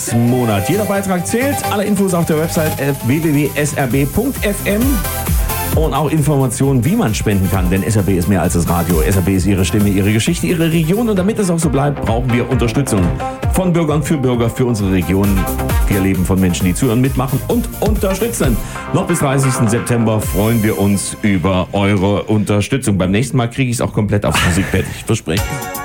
Monat. Jeder Beitrag zählt. Alle Infos auf der Website www.srb.fm und auch Informationen, wie man spenden kann. Denn SRB ist mehr als das Radio. SRB ist Ihre Stimme, Ihre Geschichte, Ihre Region. Und damit es auch so bleibt, brauchen wir Unterstützung von Bürgern für Bürger, für unsere Region. Wir leben von Menschen, die zuhören, mitmachen und unterstützen. Noch bis 30. September freuen wir uns über eure Unterstützung. Beim nächsten Mal kriege ich es auch komplett aufs Musikbett. Ich verspreche.